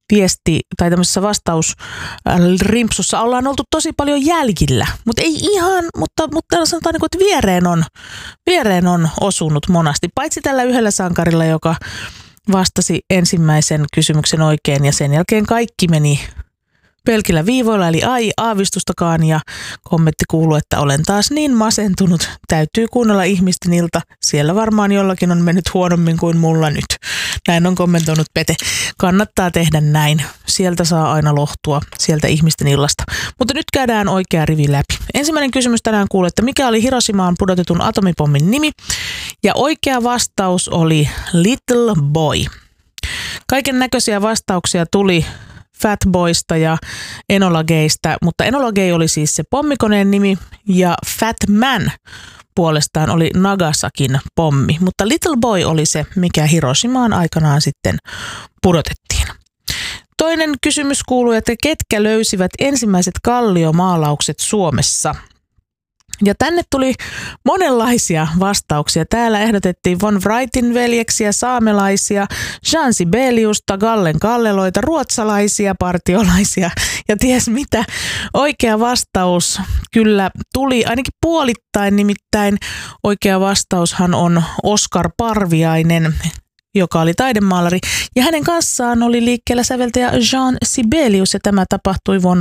viesti tai tämmöisessä vastausrimpsussa ollaan oltu tosi paljon jäljillä. Mutta ei ihan, mutta sanotaan, että viereen on osunut monasti. Paitsi tällä yhdellä sankarilla, joka vastasi ensimmäisen kysymyksen oikein ja sen jälkeen kaikki meni pelkillä viivoilla, eli ai aavistustakaan, ja kommentti kuuluu, että olen taas niin masentunut. Täytyy kuunnella ihmisten ilta. Siellä varmaan jollakin on mennyt huonommin kuin mulla nyt. Näin on kommentoinut Pete. Kannattaa tehdä näin. Sieltä saa aina lohtua, sieltä ihmisten illasta. Mutta nyt käydään oikea rivi läpi. Ensimmäinen kysymys tänään kuuluu, että mikä oli Hiroshimaan pudotetun atomipommin nimi? Ja oikea vastaus oli Little Boy. Kaiken näköisiä vastauksia tuli Fat Boysta ja Enola Gaystä, mutta Enola Gay oli siis se pommikoneen nimi ja Fat Man puolestaan oli Nagasakin pommi, mutta Little Boy oli se, mikä Hiroshimaan aikanaan sitten pudotettiin. Toinen kysymys kuuluu, että ketkä löysivät ensimmäiset kalliomaalaukset Suomessa? Ja tänne tuli monenlaisia vastauksia. Täällä ehdotettiin von Wrightin veljeksiä, saamelaisia, Jean Sibeliusta, Gallen kalleloita, ruotsalaisia, partiolaisia ja ties mitä. Oikea vastaus kyllä tuli ainakin puolittain, nimittäin oikea vastaushan on Oskar Parviainen, joka oli taidemaalari, ja hänen kanssaan oli liikkeellä säveltäjä Jean Sibelius, ja tämä tapahtui vuonna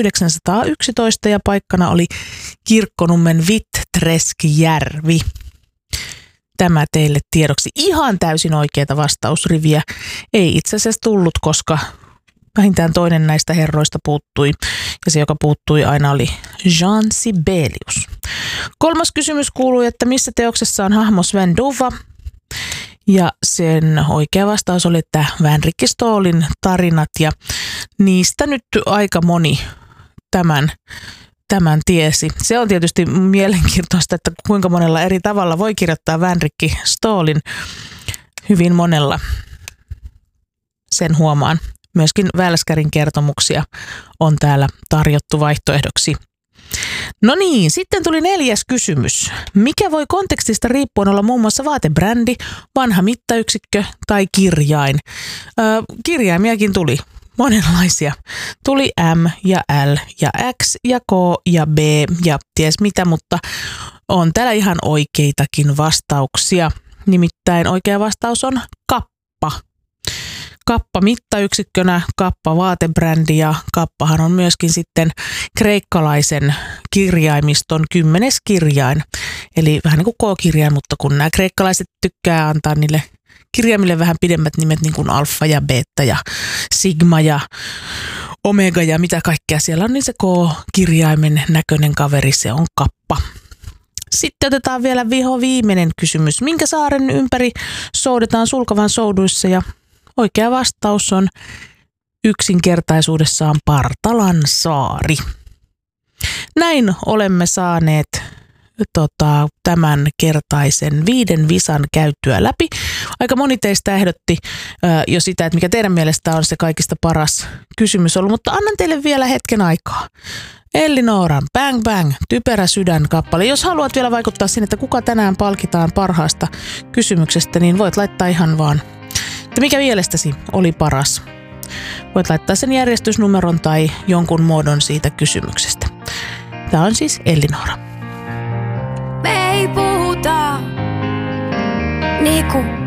1911, ja paikkana oli Kirkkonummen Vitträskijärvi. Tämä teille tiedoksi. Ihan täysin oikeata vastausriviä ei itse asiassa tullut, koska vähintään toinen näistä herroista puuttui, ja se, joka puuttui aina, oli Jean Sibelius. Kolmas kysymys kuului, että missä teoksessa on hahmo Sven Dufva? Ja sen oikea vastaus oli, että Vänrikki Ståhlin tarinat, ja niistä nyt aika moni tämän tiesi. Se on tietysti mielenkiintoista, että kuinka monella eri tavalla voi kirjoittaa Vänrikki Ståhlin, hyvin monella, sen huomaan. Myöskin Välskärin kertomuksia on täällä tarjottu vaihtoehdoksi. No niin, sitten tuli 4. kysymys. Mikä voi kontekstista riippuen olla muun muassa vaatebrändi, vanha mittayksikkö tai kirjain? Kirjaimiakin tuli monenlaisia. Tuli M ja L ja X ja K ja B ja ties mitä, mutta on täällä ihan oikeitakin vastauksia. Nimittäin oikea vastaus on kappa. Kappa mittayksikkönä, kappa vaatebrändi, ja kappahan on myöskin sitten kreikkalaisen kirjaimiston 10. kirjain. Eli vähän niin kuin K-kirjain, mutta kun nämä kreikkalaiset tykkää antaa niille kirjaimille vähän pidemmät nimet, niin kuin alfa ja beta ja sigma ja omega ja mitä kaikkea siellä on, niin se K-kirjaimen näköinen kaveri, se on kappa. Sitten otetaan vielä viimeinen kysymys. Minkä saaren ympäri soudetaan Sulkavan souduissa? Ja oikea vastaus on yksinkertaisuudessaan Partalan saari. Näin olemme saaneet tämän kertaisen 5 visan käyttyä läpi. Aika moni teistä ehdotti jo sitä, että mikä teidän mielestä on se kaikista paras kysymys ollut, mutta annan teille vielä hetken aikaa. Elli Nooran Bang Bang, Typerä sydän kappale. Jos haluat vielä vaikuttaa sinne, että kuka tänään palkitaan parhaasta kysymyksestä, niin voit laittaa ihan vaan, että mikä mielestäsi oli paras. Voit laittaa sen järjestysnumeron tai jonkun muodon siitä kysymyksestä. Tämä on siis Elli Noora. Me ei puhuta niinku